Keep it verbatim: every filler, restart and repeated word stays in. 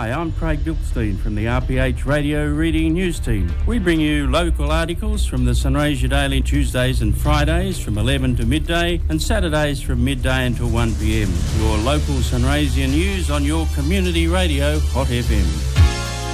Hi, I'm Craig Bilkstein from the R P H Radio Reading News Team. We bring you local articles from the Sunraysia Daily Tuesdays and Fridays from eleven to midday and Saturdays from midday until one p m. Your local Sunraysia news on your community radio, Hot F M.